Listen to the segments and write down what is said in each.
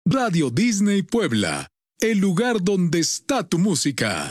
Radio Disney Puebla, el lugar donde está tu música.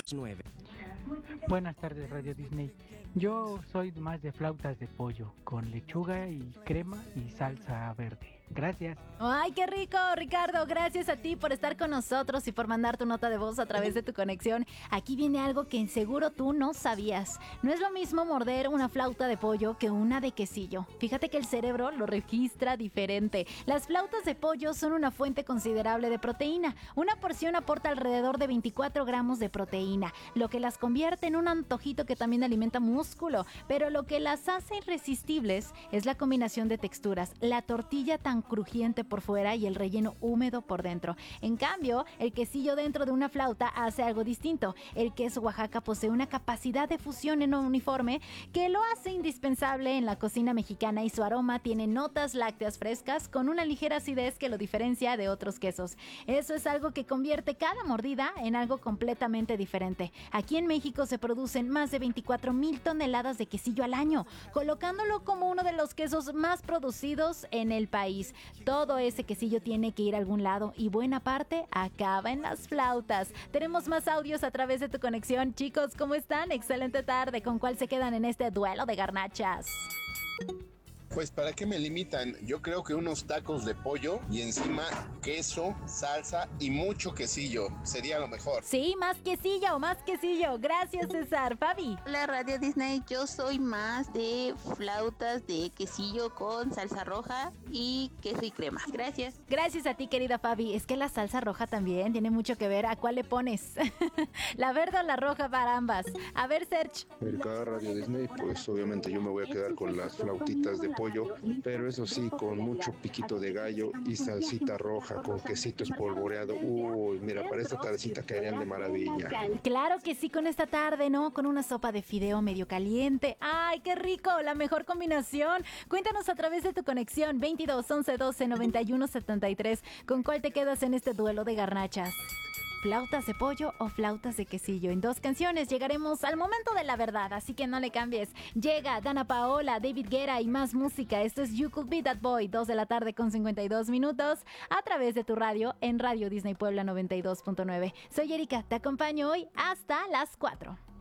Buenas tardes, Radio Disney. Yo soy más de flautas de pollo, con lechuga y crema y salsa verde. Gracias. ¡Ay, qué rico, Ricardo! Gracias a ti por estar con nosotros y por mandar tu nota de voz a través de tu conexión. Aquí viene algo que seguro tú no sabías. No es lo mismo morder una flauta de pollo que una de quesillo. Fíjate que el cerebro lo registra diferente. Las flautas de pollo son una fuente considerable de proteína. Una porción aporta alrededor de 24 gramos de proteína, lo que las convierte en un antojito que también alimenta músculo. Pero lo que las hace irresistibles es la combinación de texturas. La tortilla tan crujiente por fuera y el relleno húmedo por dentro. En cambio, el quesillo dentro de una flauta hace algo distinto. El queso Oaxaca posee una capacidad de fusión en un uniforme que lo hace indispensable en la cocina mexicana y su aroma tiene notas lácteas frescas con una ligera acidez que lo diferencia de otros quesos. Eso es algo que convierte cada mordida en algo completamente diferente. Aquí en México se producen más de 24,000 toneladas de quesillo al año, colocándolo como uno de los quesos más producidos en el país. Todo ese quesillo tiene que ir a algún lado y buena parte acaba en las flautas. Tenemos más audios a través de tu conexión. Chicos, ¿cómo están? Excelente tarde. ¿Con cuál se quedan en este duelo de garnachas? Pues ¿para qué me limitan? Yo creo que unos tacos de pollo y encima queso, salsa y mucho quesillo sería lo mejor. Sí, más quesillo, más quesillo. Gracias, César. Fabi. Hola, Radio Disney. Yo soy más de flautas de quesillo con salsa roja y queso y crema. Gracias. Gracias a ti, querida Fabi. Es que la salsa roja también tiene mucho que ver a cuál le pones. La verde o la roja para ambas. A ver, Serge. Cada Radio Disney, pues obviamente yo me voy a quedar con las flautitas de pollo, pero eso sí, con mucho piquito de gallo y salsita roja con quesito espolvoreado. Uy, mira, para esta tardecita caerían de maravilla. Claro que sí, con esta tarde, ¿no? Con una sopa de fideo medio caliente. ¡Ay, qué rico! La mejor combinación. Cuéntanos a través de tu conexión 22 11 12 91 73. ¿Con cuál te quedas en este duelo de garnachas? ¿Flautas de pollo o flautas de quesillo? En 2 canciones llegaremos al momento de la verdad, así que no le cambies. Llega Dana Paola, David Guerra y más música. Esto es You Could Be That Boy, 2 de la tarde con 52 minutos, a través de tu radio en Radio Disney Puebla 92.9. Soy Erika, te acompaño hoy hasta las 4.